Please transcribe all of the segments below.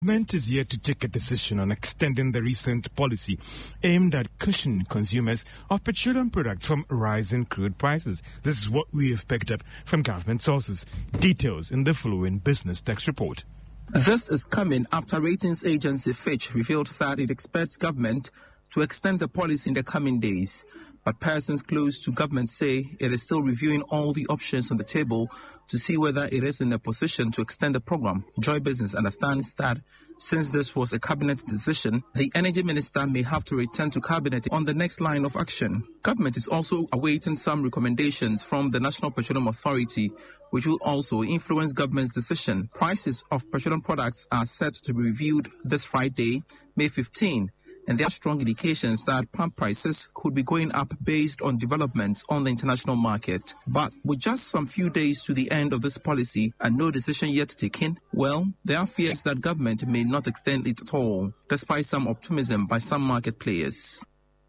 Government is yet to take a decision on extending the recent policy aimed at cushioning consumers of petroleum products from rising crude prices. This is what we have picked up from government sources. Details in the following Business Desk report. This is coming after ratings agency Fitch revealed that it expects government to extend the policy in the coming days. But persons close to government say it is still reviewing all the options on the table to see whether it is in a position to extend the program. Joy Business understands that since this was a cabinet decision, the energy minister may have to return to cabinet on the next line of action. Government is also awaiting some recommendations from the National Petroleum Authority, which will also influence government's decision. Prices of petroleum products are set to be reviewed this Friday, May 15. And there are strong indications that pump prices could be going up based on developments on the international market. But with just some few days to the end of this policy and no decision yet taken, well, there are fears that government may not extend it at all, despite some optimism by some market players.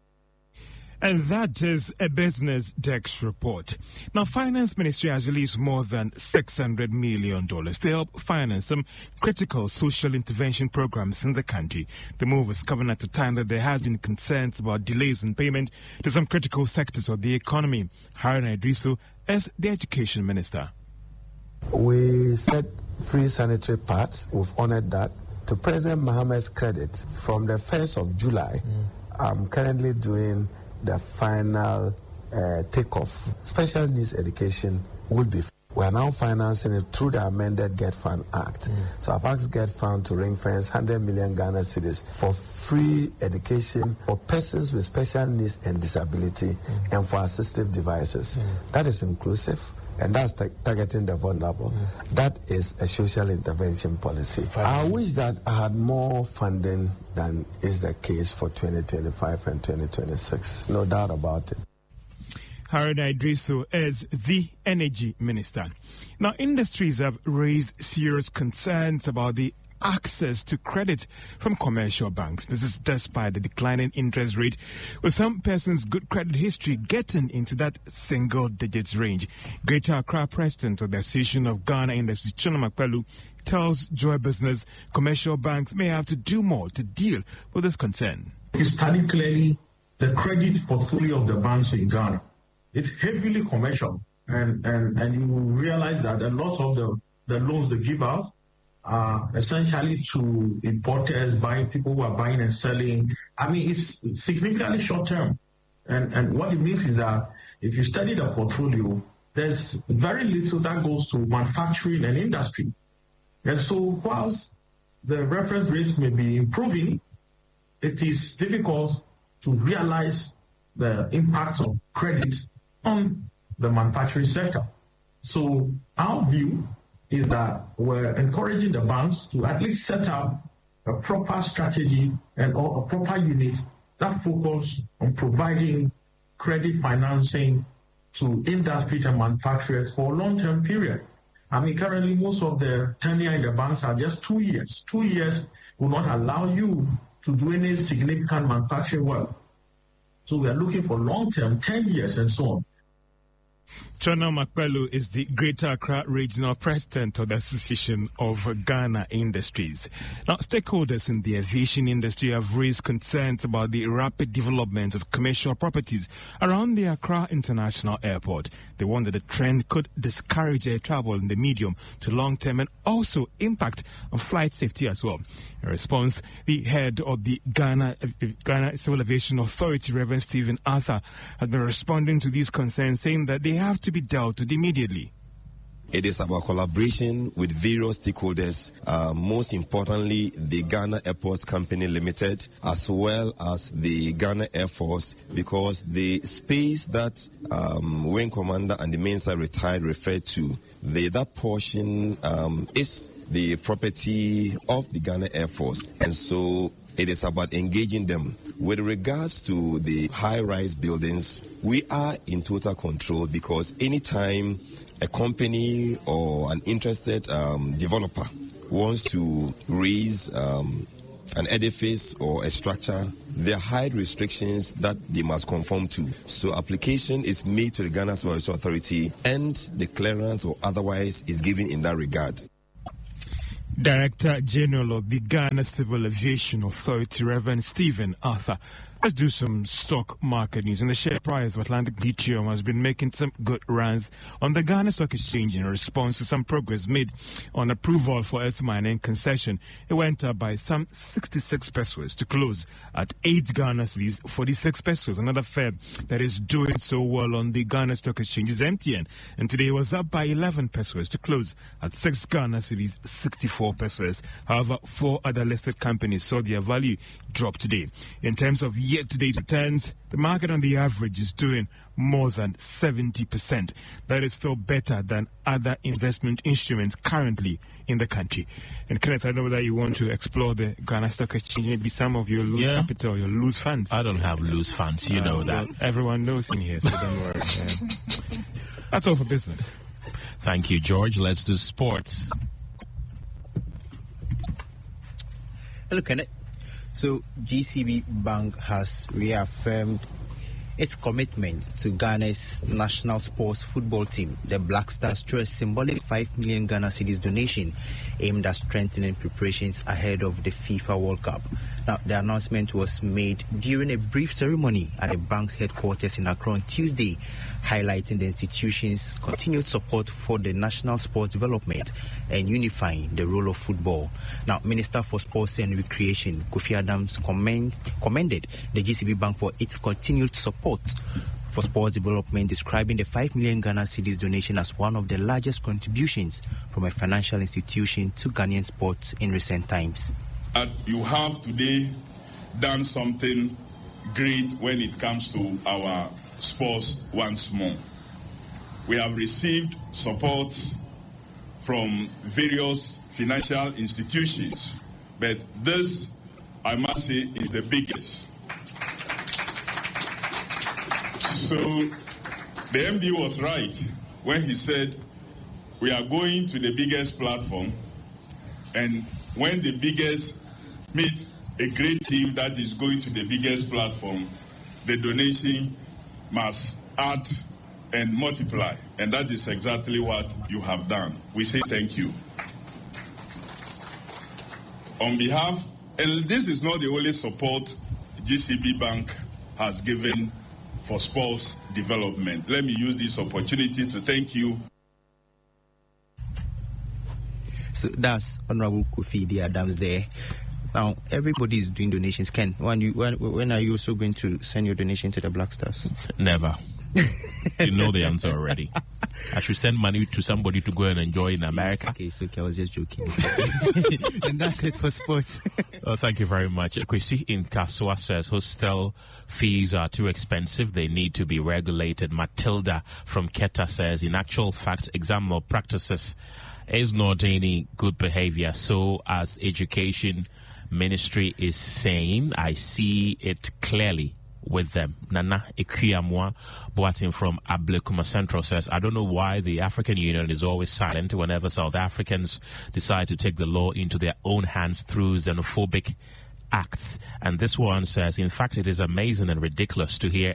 And that is a Business Desk report. Now, Finance Ministry has released more than $600 million to help finance some critical social intervention programs in the country. The move is coming at a time that there has been concerns about delays in payment to some critical sectors of the economy. Haruna Iddrisu is the Education Minister. We said free sanitary pads. We've honored that. To President Mohammed's credit, from the 1st of July, I'm currently doing the final takeoff. Special needs education will be. We are now financing it through the amended Get Fund Act. So I've asked Get Fund to ring fence 100 million Ghana cedis for free education for persons with special needs and disability and for assistive devices. That is inclusive. And that's targeting the vulnerable. That is a social intervention policy. I wish that I had more funding than is the case for 2025 and 2026. No doubt about it. Haruna Iddrisu is the Energy Minister. Now, industries have raised serious concerns about the access to credit from commercial banks. This is despite the declining interest rate, with some persons' good credit history getting into that single digits range. Greater Accra President of the Association of Ghana Industries, Chona Makpelu, tells Joy Business commercial banks may have to do more to deal with this concern. You study clearly the credit portfolio of the banks in Ghana. It's heavily commercial, and you will realize that a lot of the loans they give out are essentially to importers, people who are buying and selling. I mean, it's significantly short term. And what it means is that if you study the portfolio, there's very little that goes to manufacturing and industry. And so whilst the reference rates may be improving, it is difficult to realize the impact of credit on the manufacturing sector. So our view is that we're encouraging the banks to at least set up a proper strategy and or a proper unit that focus on providing credit financing to industry and manufacturers for a long-term period. I mean, currently most of the tenure in the banks are just 2 years. 2 years will not allow you to do any significant manufacturing work. So we are looking for long-term, 10 years and so on. Chona Makpelu is the Greater Accra Regional President of the Association of Ghana Industries. Now, stakeholders in the aviation industry have raised concerns about the rapid development of commercial properties around the Accra International Airport. They warn that the trend could discourage air travel in the medium to long term and also impact on flight safety as well. In response, the head of the Ghana Civil Aviation Authority, Reverend Stephen Arthur, has been responding to these concerns, saying that they have to be dealt with immediately. It is about collaboration with various stakeholders, most importantly the Ghana Airports Company Limited, as well as the Ghana Air Force, because the space that Wing Commander and the Mensa retired referred to, that portion is the property of the Ghana Air Force. And so it is about engaging them. With regards to the high-rise buildings, we are in total control, because anytime a company or an interested developer wants to raise an edifice or a structure, there are height restrictions that they must conform to. So application is made to the Ghana Civil Aviation Authority, and the clearance or otherwise is given in that regard. Director General of the Ghana Civil Aviation Authority, Reverend Stephen Arthur. Let's do some stock market news. And the share price of Atlantic Lithium has been making some good runs on the Ghana Stock Exchange in response to some progress made on approval for its mining concession. It went up by some 66 pesos to close at 8 Ghana cedis, 46 pesos. Another firm that is doing so well on the Ghana Stock Exchange is MTN. And today it was up by 11 pesos to close at 6 Ghana cedis, 64 pesos. However, 4 other listed companies saw their value drop today. In terms of year-to-date returns, the market on the average is doing more than 70%. That is still better than other investment instruments currently in the country. And Kenneth, I don't know whether you want to explore the Ghana Stock Exchange. Maybe some of your loose capital, your loose funds. I don't have loose funds, you know that. Well, everyone knows in here, so don't worry. That's all for business. Thank you, George. Let's do sports. Hello, Kenneth. So, GCB Bank has reaffirmed its commitment to Ghana's national sports football team, the Black Stars, through a symbolic 5 million Ghana cedis donation aimed at strengthening preparations ahead of the FIFA World Cup. Now, the announcement was made during a brief ceremony at the bank's headquarters in Accra on Tuesday, highlighting the institution's continued support for the national sports development and unifying the role of football. Now, Minister for Sports and Recreation, Kofi Adams, commended the GCB Bank for its continued support for sports development, describing the 5 million Ghana cedis donation as one of the largest contributions from a financial institution to Ghanaian sports in recent times. You have today done something great when it comes to our sports once more. We have received support from various financial institutions, but this, I must say, is the biggest. So the MD was right when he said we are going to the biggest platform, and when the biggest meet a great team that is going to the biggest platform, the donation must add and multiply. And that is exactly what you have done. We say thank you. On behalf, and this is not the only support GCB Bank has given for sports development. Let me use this opportunity to thank you. So that's Honorable Kofi Adams there. Now, everybody is doing donations. Ken, when are you also going to send your donation to the Black Stars? Never. You know the answer already. I should send money to somebody to go and enjoy in America. Okay, it's okay. I was just joking. And that's it for sports. Thank you very much. Kwesi in Kaswa says hostel fees are too expensive. They need to be regulated. Matilda from Keta says, in actual fact, exam malpractices is not any good behavior. So as education ministry is saying, I see it clearly with them. Nana Ekuyamwa Boatin from Ablekuma Central says, I don't know why the African Union is always silent whenever South Africans decide to take the law into their own hands through xenophobic acts. And this one says, in fact, it is amazing and ridiculous to hear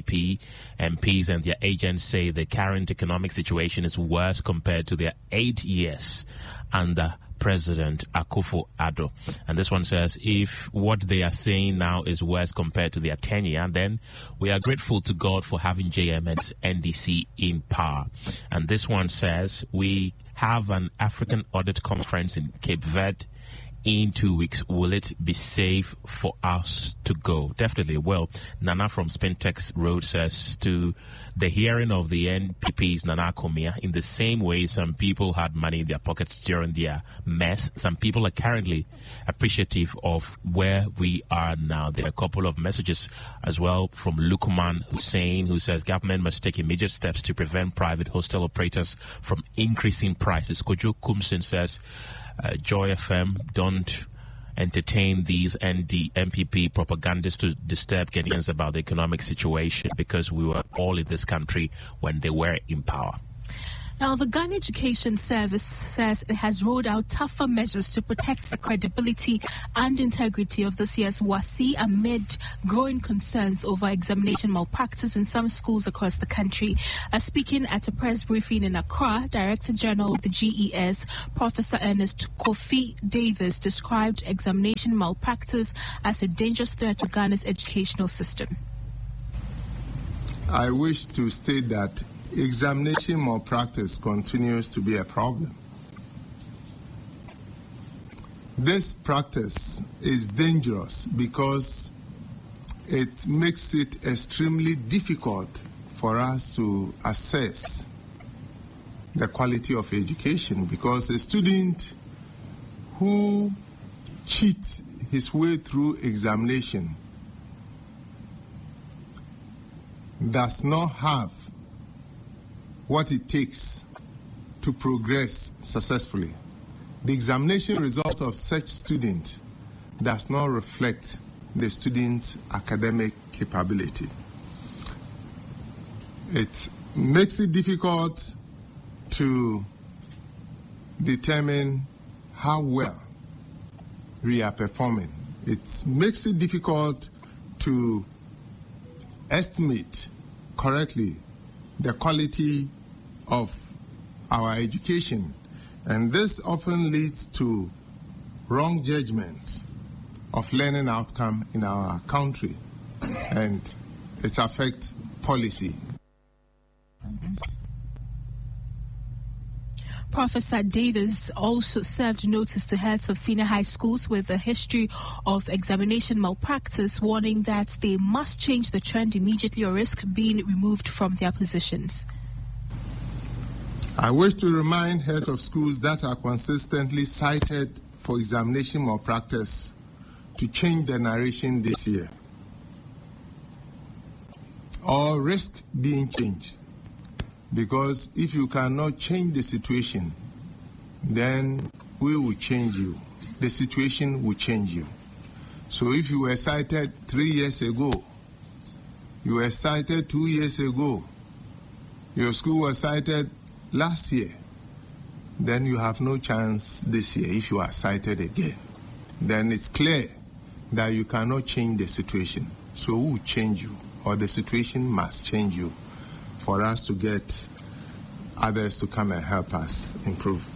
MPs and their agents say the current economic situation is worse compared to their 8 years under President Akufo-Addo. And this one says, if what they are saying now is worse compared to their tenure, then we are grateful to God for having JMN's NDC in power. And this one says, we have an African Audit Conference in Cape Verde in 2 weeks. Will it be safe for us to go? Definitely. Well, Nana from Spintex Road says, to the hearing of the NPP's Nana Komia, in the same way some people had money in their pockets during their mess, some people are currently appreciative of where we are now. There are a couple of messages as well from Lukman Hussein, who says government must take immediate steps to prevent private hostel operators from increasing prices. Kojo Kumsin says, Joy FM, don't entertain these MPP propagandists to disturb Ghanaians about the economic situation, because we were all in this country when they were in power. Now, the Ghana Education Service says it has rolled out tougher measures to protect the credibility and integrity of this year's WASSCE amid growing concerns over examination malpractice in some schools across the country. Speaking at a press briefing in Accra, Director General of the GES, Professor Ernest Kofi Davis, described examination malpractice as a dangerous threat to Ghana's educational system. I wish to state that examination malpractice continues to be a problem. This practice is dangerous because it makes it extremely difficult for us to assess the quality of education, because a student who cheats his way through examination does not have what it takes to progress successfully. The examination result of such student does not reflect the student's academic capability. It makes it difficult to determine how well we are performing. It makes it difficult to estimate correctly the quality of our education, and this often leads to wrong judgment of learning outcome in our country, and it affects policy. Professor Davis also served notice to heads of senior high schools with a history of examination malpractice, warning that they must change the trend immediately or risk being removed from their positions. I wish to remind heads of schools that are consistently cited for examination malpractice to change the narration this year, or risk being changed. Because if you cannot change the situation, then we will change you. The situation will change you. So if you were cited 3 years ago, you were cited 2 years ago, your school was cited last year, then you have no chance this year if you are cited again. Then it's clear that you cannot change the situation. So who will change you? Or the situation must change you for us to get others to come and help us improve.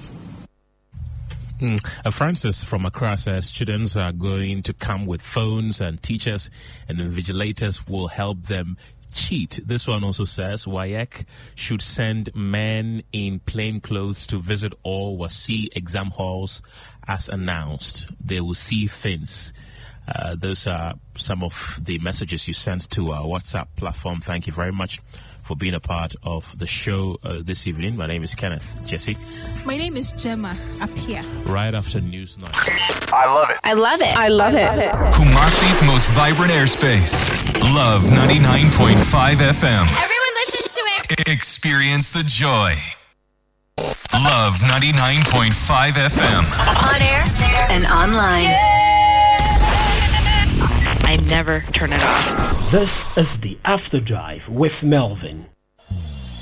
Francis from Accra says students are going to come with phones and teachers and invigilators will help them cheat. This one also says WAEC should send men in plain clothes to visit all WASSCE exam halls as announced. They will see things. Those are some of the messages you sent to our WhatsApp platform. Thank you very much for being a part of the show this evening. My name is Kenneth. Jesse? My name is Gemma Apia. Right after News 9. I love it. I love it. I love it. Kumasi's most vibrant airspace. Love 99.5 FM. Everyone listens to it. Experience the joy. Love 99.5 FM. On air and online. Yeah. I never turn it off. This is the After Drive with Melvin.